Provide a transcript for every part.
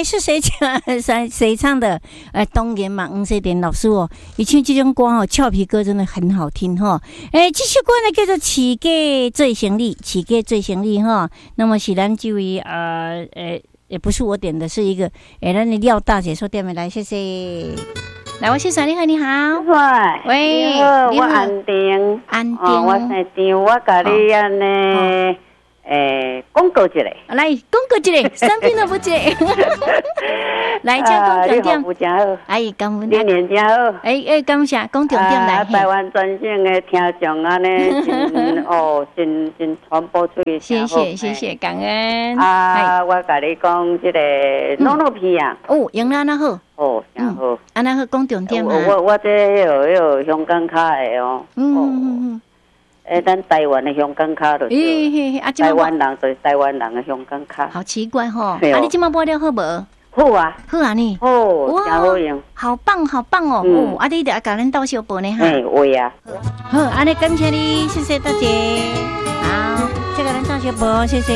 是谁唱的？当然嘛，黄世典老师哦，以前这种歌哦，俏皮歌真的很好听哈。这首歌呢叫做《起价最行李》，起价最行李哈。那么是咱这位也不是我点的，是一个咱的廖大姐说点的来，谢谢。来，我先生你好，你好，喂， 你好，我安定，我姓张，我甲你安尼。广告一下， 来广告一下，三品都不接。来，讲讲重点。哎，感恩你念真好。 感谢，讲重点来。 台湾全省的听众安尼，真传播出去。 谢谢，感恩。 我甲你讲，这个诺诺皮啊。 用得安那好。 真好。 安那好，讲重点哈。 我这有香港卡的哦。咱台湾的香港卡就是台湾人，就是台湾人的香港卡。 好奇怪吼！你今麦买了好无？ 好啊， 好啊你。 真好用。 好棒哦！你得甲咱斗小报呢哈。 会啊。 好，安尼感谢你，谢谢大姐。好，再甲咱斗小报，谢谢。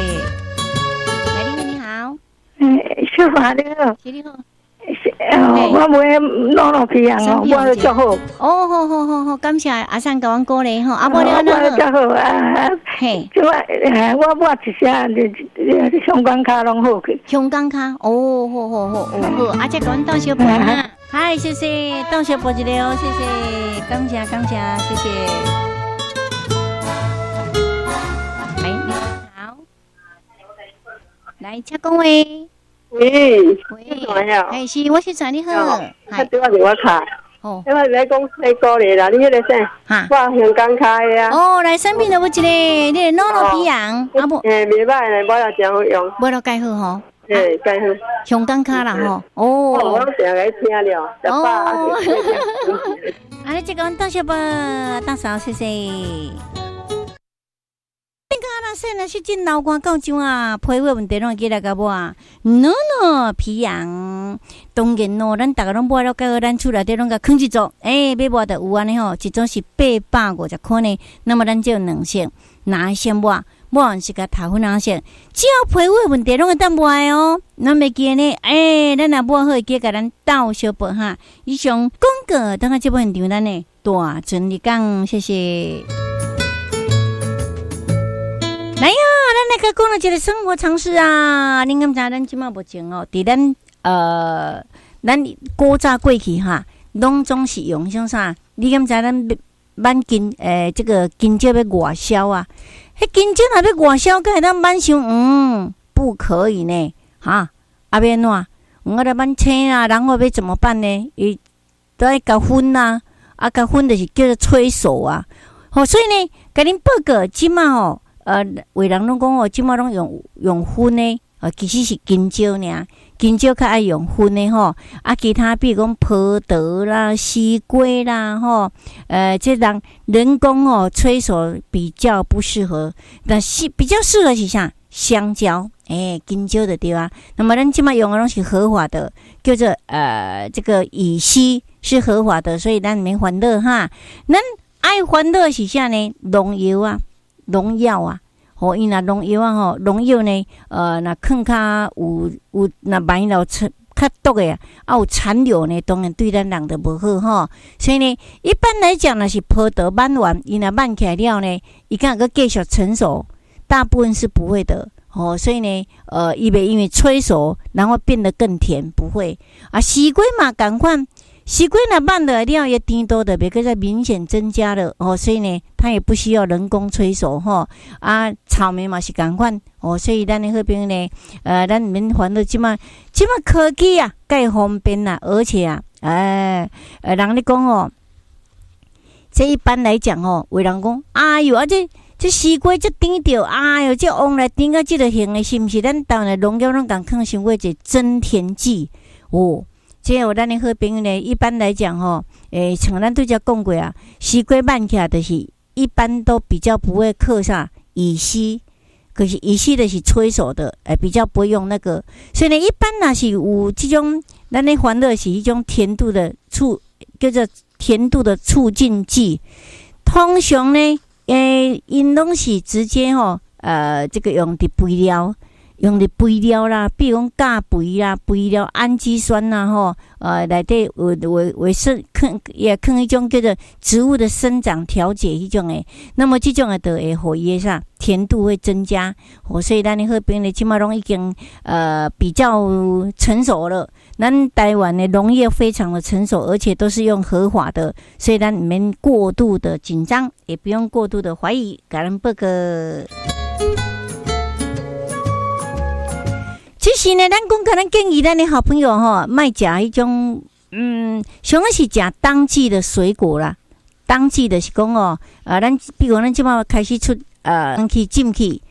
你好。 师傅你好。 你好。 我买诺诺皮啊，我就好。 好，感谢阿三甲阮鼓励吼，阿无了我就好啊。嘿，我买一些香港卡拢好去。 香港卡，好，阿姐甲阮斗小报哈。嗨，谢谢，斗小报一个哦，谢谢，感谢，谢谢。你好，来，请讲话。 喂， 是，我是找你好。 对我电话卡。因为你讲美国的啦，你迄个啥？我香港卡的啊。 来产品就有一个，你个诺诺皮羊， 袂歹嘞，我也真好用。 买了介好吼。 介好。 香港卡啦吼。 我常来听了，10把。 你这个多谢吧，大嫂，谢谢。现在是真老歌到怎啊？批话问题拢记来甲无啊？诺诺皮羊，当然咯，咱大家拢买了，介好，咱厝内底拢甲放一组。要买的有安尼吼，一组是850块呢。那么咱就有2色，哪一色买完是甲头粉哪色？只要批话问题拢会当买哦。咱袂记呢，咱若买好会记甲咱斗小报哈。以上广告，等下这部现场咱呢大整理讲，谢谢。来呀，咱来个讲了一个生活常识啊！恁敢知咱即马目前哦，伫咱古早过去哈，拢总是用像啥？你敢知咱挽金这个金蕉要外销啊？迄金蕉若要外销，敢会当挽伤？不可以呢，哈！要安怎？我来挽青啊，然后要怎么办呢？伊都爱甲粉啊，甲粉就是叫做催熟啊。所以呢，甲恁报告即马哦。为人拢讲即马拢用粉呢，其实是金蕉尔，金蕉较爱用粉的吼，其他比如讲葡萄啦、西瓜啦吼，这人工催熟比较不适合，但是比较适合是啥？香蕉，金蕉的对吧？那么咱即马用的拢是合法的，叫做这个乙烯是合法的，所以咱免烦恼哈。咱爱烦恼是啥呢？农药啊。农药啊，因若农药啊农药呢，若放较有若万了较毒的有残留呢，当然对咱人就无好吼。所以呢，一般来讲呢是葡萄挽完，伊若挽起来了呢，伊敢个继续成熟，大部分是不会的。所以呢，伊袂因为催熟，然后变得更甜，不会。西瓜嘛，同款。西瓜若挽了了，也甜度的别个在明显增加了所以呢，它也不需要人工催熟草莓嘛是同款所以咱的好朋友呢，咱免烦恼即马科技啊，介方便啦，而且人咧讲这一般来讲有人讲，哎哟这西瓜这甜着，哎哟这往来甜到这个形的，是不是？咱当然农药拢共放伤过一个增甜剂这有咱的好朋友呢，一般来讲像咱对遮讲过啊，西瓜挽起来就是一般都比较不会刻上乙烯，可是乙烯的是催熟的，比较不会用那个，所以呢，一般若是有这种咱的烦恼是一种甜度的叫做甜度的促进剂，通常呢，因拢是直接这个用伫肥料。 用的肥料啦，比如讲钾肥啦、肥料氨基酸啦，内底为生也一种叫做植物的生长调节迄种诶。那么这种诶，就会互伊诶啥甜度会增加。所以咱的河边咧，即马拢已经比较成熟了。咱台湾的农业非常的成熟，而且都是用合法的，所以咱唔免过度的紧张，也不用过度的怀疑。感恩报告。其实呢，咱讲可能建议咱的好朋友卖食迄种，上个是食当季的水果啦。当季的是讲咱比如咱即马开始出去浸去，